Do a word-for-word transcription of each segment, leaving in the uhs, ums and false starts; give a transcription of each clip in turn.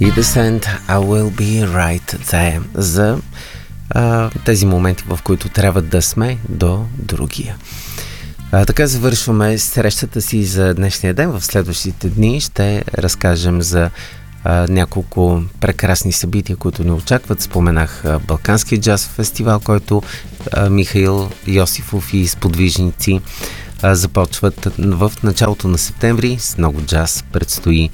Descent, I will be right there. За а, тези моменти, в които трябва да сме до другия. А, така завършваме срещата си за днешния ден. В следващите дни ще разкажем за а, няколко прекрасни събития, които ни очакват. Споменах а, Балканския джаз фестивал, който а, Михаил Йосифов и сподвижници а, започват в началото на септември. С много джаз предстои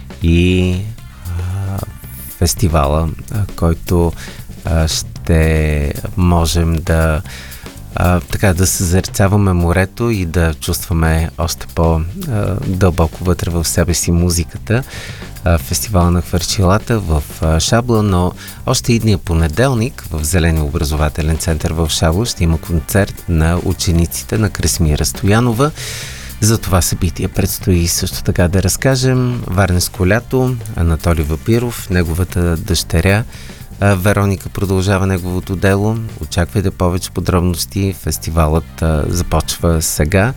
и а, фестивала, а, който а, ще можем да А, така да съзерцаваме морето и да чувстваме още по-дълбоко вътре в себе си музиката. А, фестивала на хвърчилата в а, Шабла, но още идния понеделник в Зеления образователен център в Шабла ще има концерт на учениците на Красимира Стоянова. За това събитие предстои също така да разкажем. Варненско лято, Анатолий Вапиров, неговата дъщеря Вероника продължава неговото дело. Очаквайте повече подробности. Фестивалът а, започва сега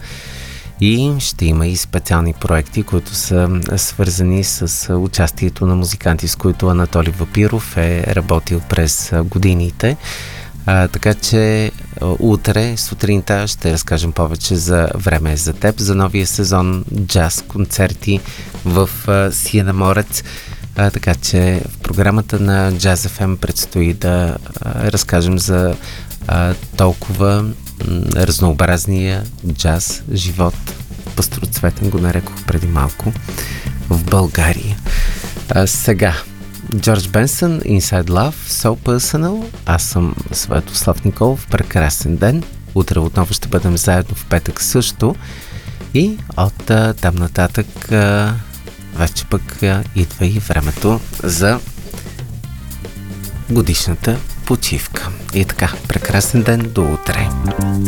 и ще има и специални проекти, които са свързани с участието на музиканти, с които Анатолий Вапиров е работил през годините. А, така че утре сутринта ще разкажем повече за Време е за теб, за новия сезон джаз концерти в а, Сиенаморец. А, така че в програмата на Jazz еф ем предстои да а, разкажем за а, толкова м, разнообразния джаз живот. Пастроцветен го нарекох преди малко в България. А, сега Джордж Бенсън, Inside Love, So Personal. Аз съм Светослав Николов. Прекрасен ден. Утре отново ще бъдем заедно, в петък също. И от а, там нататък а, вече пък идва и времето за годишната почивка. И така, прекрасен ден, до утре!